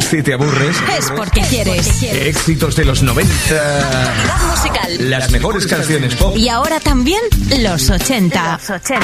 Si te aburres, es porque quieres. Éxitos de los 90. Calidad musical. Las mejores canciones pop. Y ahora también los 80.